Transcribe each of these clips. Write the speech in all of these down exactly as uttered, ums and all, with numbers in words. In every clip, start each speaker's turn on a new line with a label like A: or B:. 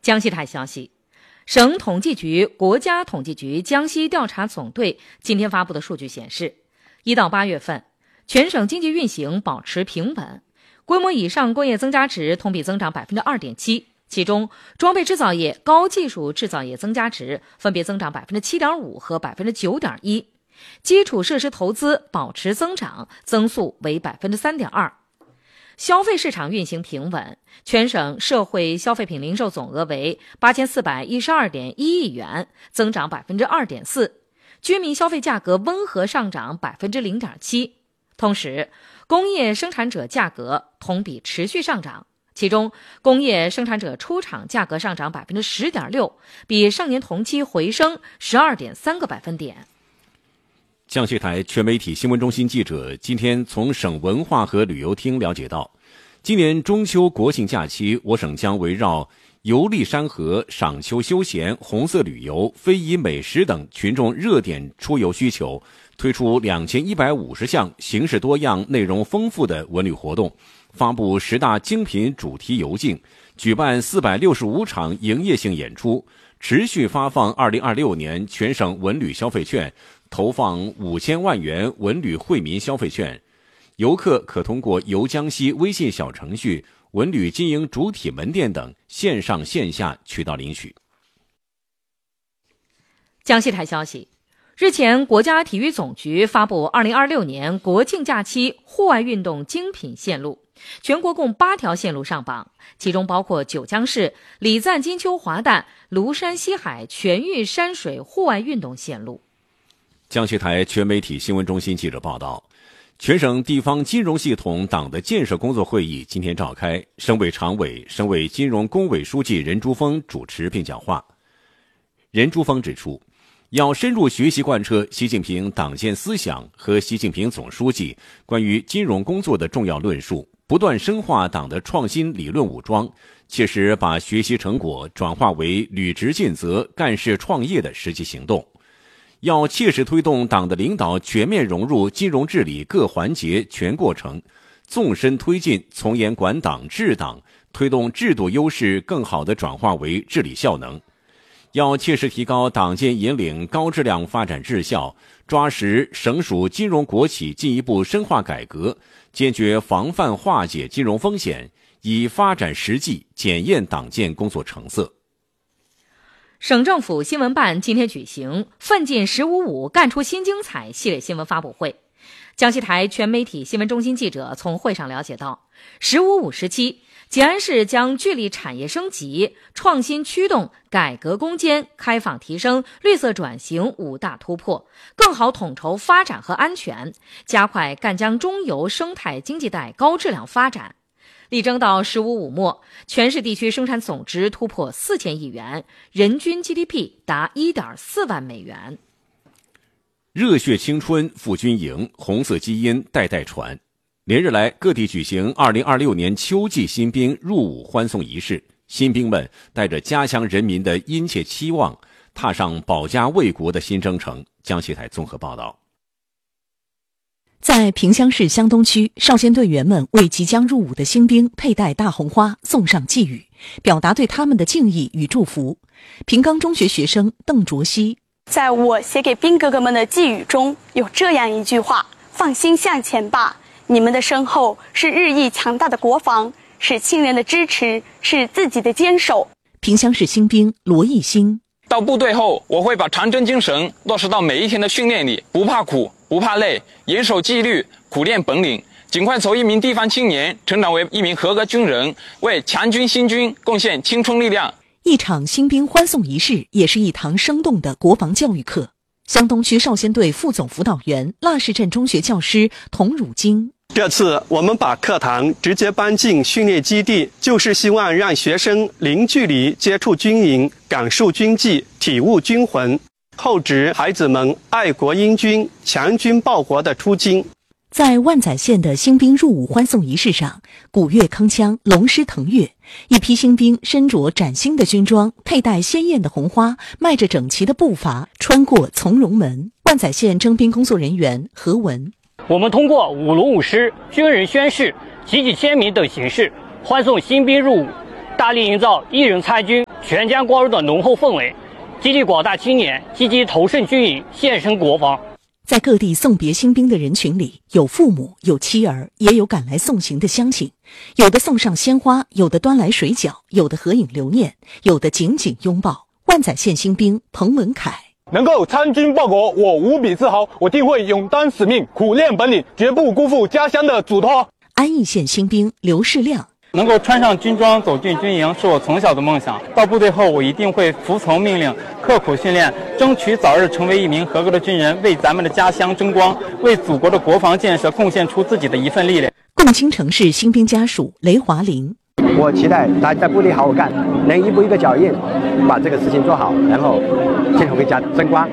A: 江西台消息，省统计局、国家统计局江西调查总队今天发布的数据显示，一到八月份，全省经济运行保持平稳，规模以上工业增加值同比增长 百分之二点七， 其中装备制造业、高技术制造业增加值分别增长 百分之七点五 和 百分之九点一， 基础设施投资保持增长，增速为 百分之三点二。消费市场运行平稳，全省社会消费品零售总额为八千四百一十二点一亿元，增长 百分之二点四， 居民消费价格温和上涨 百分之零点七。 同时，工业生产者价格同比持续上涨，其中工业生产者出厂价格上涨 百分之十点六， 比上年同期回升 十二点三个百分点。
B: 江西台全媒体新闻中心记者今天从省文化和旅游厅了解到，今年中秋国庆假期，我省将围绕游历山河、赏秋休闲、红色旅游、非遗美食等群众热点出游需求，推出两千一百五十项形式多样、内容丰富的文旅活动，发布十大精品主题游径，举办四百六十五场营业性演出，持续发放二零二六年全省文旅消费券，投放五千万元文旅惠民消费券。游客可通过游江西微信小程序、文旅经营主体门店等线上线下渠道领取。
A: 江西台消息，日前国家体育总局发布二零二六年国庆假期户外运动精品线路，全国共八条线路上榜，其中包括九江市礼赞金秋华诞、庐山西海全域山水户外运动线路。
B: 江西台全媒体新闻中心记者报道，全省地方金融系统党的建设工作会议今天召开，省委常委、省委金融工委书记任珠峰主持并讲话。任珠峰指出，要深入学习贯彻习近平党建思想和习近平总书记关于金融工作的重要论述，不断深化党的创新理论武装，切实把学习成果转化为履职尽责、干事创业的实际行动。要切实推动党的领导全面融入金融治理各环节全过程，纵深推进从严管党治党，推动制度优势更好地转化为治理效能。要切实提高党建引领高质量发展质效，抓实省属金融国企进一步深化改革，坚决防范化解金融风险，以发展实际检验党建工作成色。
A: 省政府新闻办今天举行奋进十五五干出新精彩系列新闻发布会。江西台全媒体新闻中心记者从会上了解到，十五五时期，吉安市将聚力产业升级、创新驱动、改革攻坚、开放提升、绿色转型五大突破，更好统筹发展和安全，加快赣江中游生态经济带高质量发展。力争到十五五末，全市地区生产总值突破四千亿元，人均 G D P 达 一点四万美元。
B: 热血青春赴军营，红色基因代代传。连日来，各地举行二零二六年秋季新兵入伍欢送仪式，新兵们带着家乡人民的殷切期望，踏上保家卫国的新征程。江西台综合报道。
C: 在萍乡市湘东区，少先队员们为即将入伍的新兵佩戴大红花，送上寄语，表达对他们的敬意与祝福。平冈中学学生邓卓希，
D: 在我写给兵哥哥们的寄语中，有这样一句话：放心向前吧，你们的身后是日益强大的国防，是亲人的支持，是自己的坚守。
C: 萍乡市新兵罗艺兴，
E: 到部队后，我会把长征精神落实到每一天的训练里，不怕苦，不怕累，严守纪律，苦练本领，尽快从一名地方青年成长为一名合格军人，为强军新军贡献青春力量。
C: 一场新兵欢送仪式也是一堂生动的国防教育课。湘东区少先队副总辅导员、腊市镇中学教师童汝金，
F: 这次我们把课堂直接搬进训练基地，就是希望让学生零距离接触军营，感受军纪，体悟军魂，厚植孩子们爱国英军、强军报国的初心。
C: 在万载县的新兵入伍欢送仪式上，鼓乐铿锵，龙狮腾跃，一批新兵身着崭新的军装，佩戴鲜艳的红花，迈着整齐的步伐，穿过从容门。万载县征兵工作人员何文，
G: 我们通过舞龙舞狮、军人宣誓、旗帜签名等形式欢送新兵入伍，大力营造一人参军、 全疆光荣的浓厚氛围，激励广大青年积极投身军营，献身国防。
C: 在各地送别新兵的人群里，有父母，有妻儿，也有赶来送行的乡亲。有的送上鲜花，有的端来水饺，有的合影留念，有的紧紧拥抱。万载县新兵彭文凯：
H: 能够参军报国，我无比自豪，我定会勇担使命，苦练本领，绝不辜负家乡的嘱托。
C: 安义县新兵刘世亮：
I: 能够穿上军装走进军营是我从小的梦想，到部队后我一定会服从命令，刻苦训练，争取早日成为一名合格的军人，为咱们的家乡争光，为祖国的国防建设贡献出自己的一份力量。
C: 共青城市新兵家属雷华林：
J: 我期待大家在部队好好干，能一步一个脚印把这个事情做好，然后进回家争光。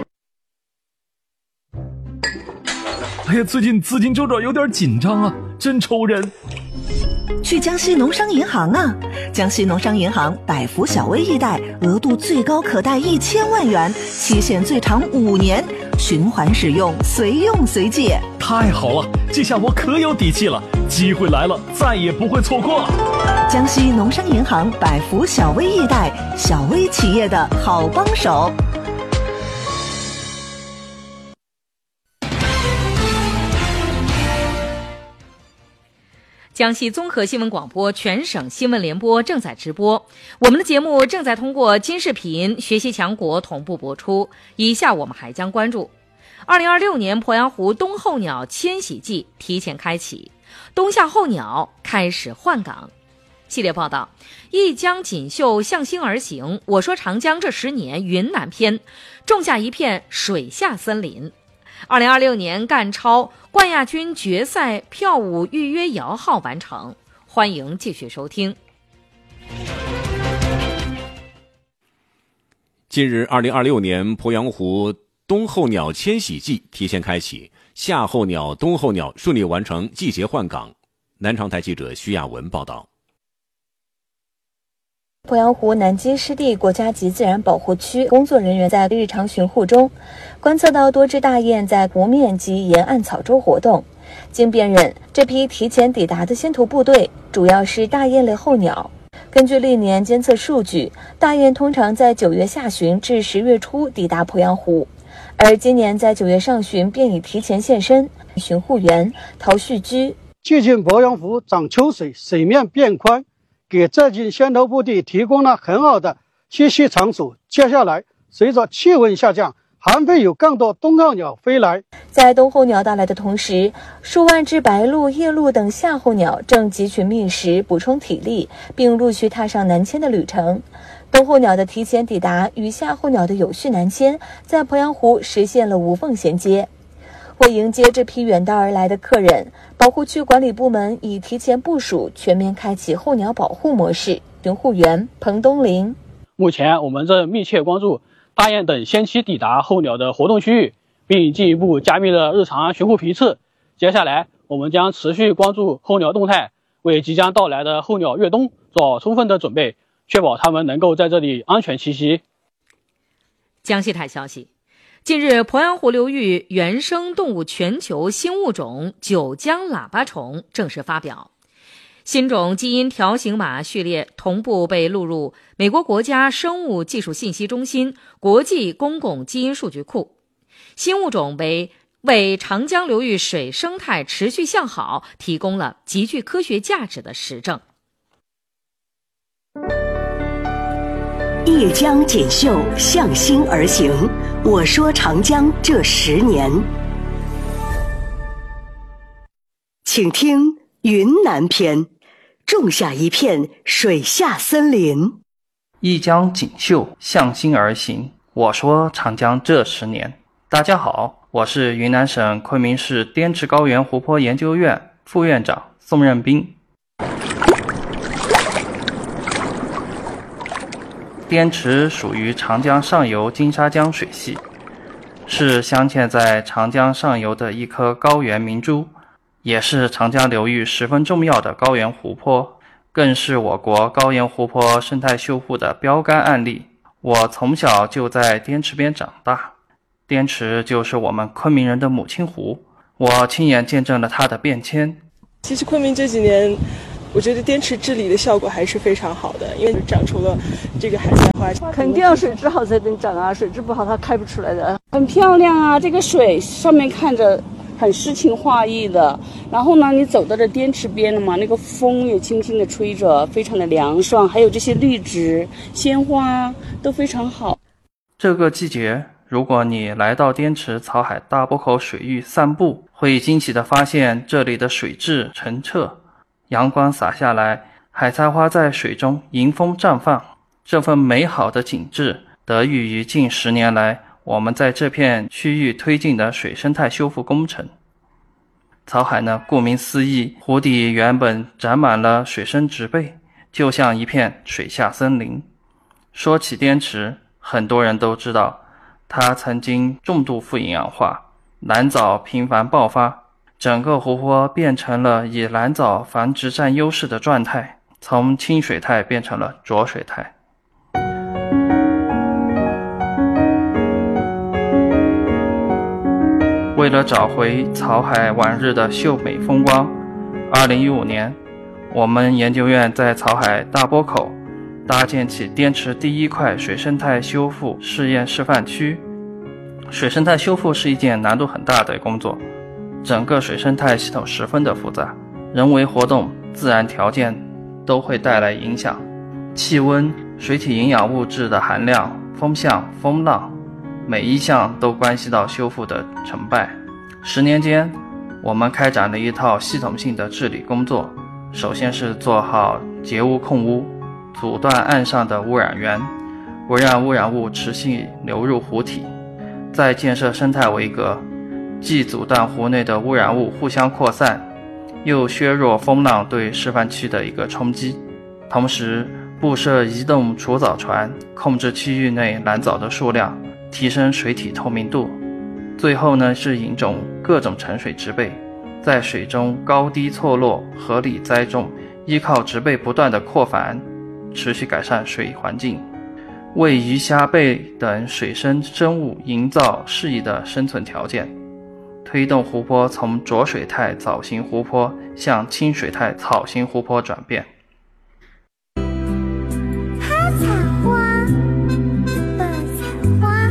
K: 哎呀，最近资金周转有点紧张啊，真愁人。
L: 去江西农商银行啊！江西农商银行百福小微易贷，额度最高可贷一千万元，期限最长五年，循环使用，随用随借。
K: 太好了，这下我可有底气了，机会来了，再也不会错过了。
L: 江西农商银行百福小微易贷，小微企业的好帮手。
A: 江西综合新闻广播全省新闻联播正在直播，我们的节目正在通过金视频、学习强国同步播出。以下我们还将关注二零二六年鄱阳湖冬候鸟迁徙季提前开启，冬夏候鸟开始换岗。系列报道：一江锦绣向心而行，我说长江这十年云南篇，种下一片水下森林。二零二六年赣超冠亚军决赛票务预约摇号完成，欢迎继续收听。
B: 近日，二零二六年鄱阳湖冬候鸟迁徙季提前开启，夏候鸟、冬候鸟顺利完成季节换岗。南昌台记者徐亚文报道。
M: 鄱阳湖南矶湿地国家级自然保护区工作人员在日常巡护中，观测到多只大雁在湖面及沿岸草洲活动。经辨认，这批提前抵达的先头部队主要是大雁类候鸟。根据历年监测数据，大雁通常在九月下旬至十月初抵达鄱阳湖，而今年在九月上旬便已提前现身。巡护员陶旭居：
N: 最近鄱阳湖涨秋水，水面变宽，给这群先头部队提供了很好的栖息场所。接下来，随着气温下降，还会有更多冬候鸟飞来。
M: 在冬候鸟到来的同时，数万只白鹭、夜鹭等夏候鸟正汲取觅食，补充体力，并陆续踏上南迁的旅程。冬候鸟的提前抵达与夏候鸟的有序南迁，在鄱阳湖实现了无缝衔接。为迎接这批远道而来的客人，保护区管理部门已提前部署，全面开启候鸟保护模式。巡护员彭东林：
O: 目前我们正密切关注大雁等先期抵达候鸟的活动区域，并进一步加密了日常巡护频次。接下来，我们将持续关注候鸟动态，为即将到来的候鸟越冬做好充分的准备，确保它们能够在这里安全栖息。
A: 江西台消息，近日，鄱阳湖流域原生动物全球新物种九江喇叭虫正式发表，新种基因条形码序列同步被录入美国国家生物技术信息中心国际公共基因数据库。新物种为为长江流域水生态持续向好提供了极具科学价值的实证。
P: 一江锦绣向心而行，我说长江这十年。请听云南篇，种下一片水下森林。
Q: 一江锦绣向心而行，我说长江这十年。大家好，我是云南省昆明市滇池高原湖泊研究院副院长宋任斌。滇池属于长江上游金沙江水系，是镶嵌在长江上游的一颗高原明珠，也是长江流域十分重要的高原湖泊，更是我国高原湖泊生态修复的标杆案例。我从小就在滇池边长大，滇池就是我们昆明人的母亲湖，我亲眼见证了它的变迁。
R: 其实昆明这几年我觉得滇池治理的效果还是非常好的，因为长出了这个海菜花。
S: 肯定要水质好才能长啊，水质不好它开不出来的。
T: 很漂亮啊，这个水上面看着很诗情画意的，然后呢，你走到这滇池边了嘛，那个风也轻轻的吹着，非常的凉爽，还有这些绿植、鲜花都非常好。
Q: 这个季节，如果你来到滇池草海大波口水域散步，会惊喜地发现这里的水质澄澈，阳光洒下来，海菜花在水中迎风绽放。这份美好的景致得益于近十年来我们在这片区域推进的水生态修复工程。草海呢，顾名思义，湖底原本长满了水生植被，就像一片水下森林。说起滇池，很多人都知道它曾经重度富营养化，蓝藻频繁爆发，整个湖泊变成了以蓝藻繁殖占优势的状态，从清水态变成了浊水态。为了找回草海往日的秀美风光，二零一五年，我们研究院在草海大波口搭建起滇池第一块水生态修复试验示范区。水生态修复是一件难度很大的工作，整个水生态系统十分的复杂，人为活动、自然条件都会带来影响，气温、水体营养物质的含量、风向、风浪，每一项都关系到修复的成败。十年间，我们开展了一套系统性的治理工作，首先是做好截污控污，阻断岸上的污染源，不让污染物持续流入湖体，再建设生态围隔，既阻断湖内的污染物互相扩散，又削弱风浪对示范区的一个冲击，同时布设移动除藻船，控制区域内蓝藻的数量，提升水体透明度。最后呢，是引种各种沉水植被，在水中高低错落，合理栽种，依靠植被不断的扩繁，持续改善水环境，为鱼虾贝等水生生物营造适宜的生存条件，推动湖泊从浊水态藻型湖泊向清水态草型湖泊转变。
U: 海菜花，白菜花，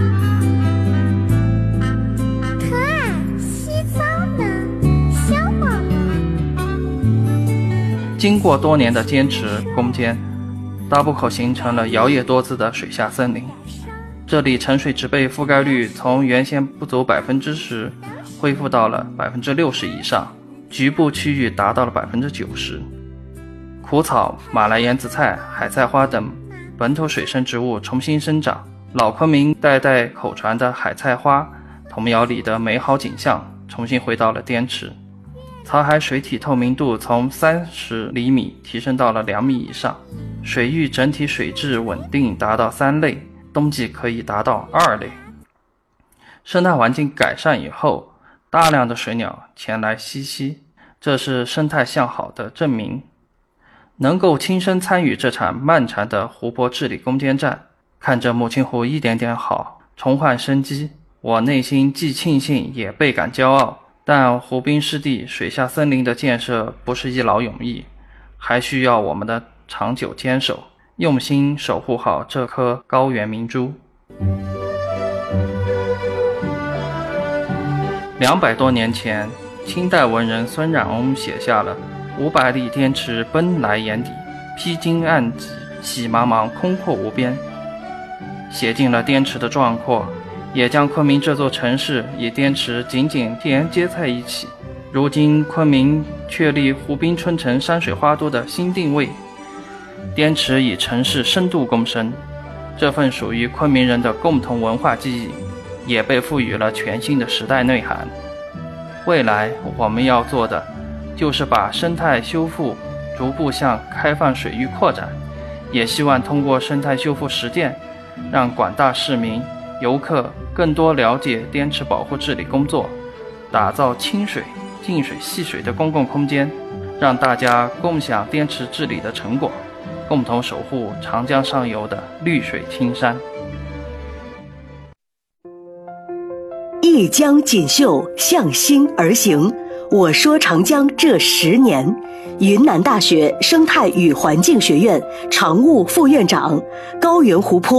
U: 可爱洗澡的小娃娃。
Q: 经过多年的坚持攻坚，大波口形成了摇曳多姿的水下森林。这里沉水植被覆盖率从原先不足百分之十，恢复到了百分之六十以上，局部区域达到了百分之九十。苦草、马来盐紫菜、海菜花等本土水生植物重新生长，老昆明代代口传的海菜花、童谣里的美好景象重新回到了滇池。草海水体透明度从三十厘米提升到了两米以上，水域整体水质稳定达到三类，冬季可以达到二类。生态环境改善以后，大量的水鸟前来栖息，这是生态向好的证明。能够亲身参与这场漫长的湖泊治理攻坚战，看着母亲湖一点点好，重焕生机，我内心既庆幸也倍感骄傲。但湖滨湿地水下森林的建设不是一劳永逸，还需要我们的长久坚守，用心守护好这颗高原明珠。两百多年前，清代文人孙冉翁写下了五百里滇池奔来眼底，披荆岸脊，喜茫茫，空阔无边，写尽了滇池的壮阔，也将昆明这座城市与滇池紧紧连接在一起。如今昆明确立湖滨春城山水花都的新定位，滇池与城市深度共生，这份属于昆明人的共同文化记忆也被赋予了全新的时代内涵。未来我们要做的就是把生态修复逐步向开放水域扩展，也希望通过生态修复实践，让广大市民游客更多了解滇池保护治理工作，打造清水、净水、戏水的公共空间，让大家共享滇池治理的成果，共同守护长江上游的绿水青山。
P: 一江锦绣向心而行， 我说长江这十年，云南大学生态与环境学院常务副院长、高原湖泊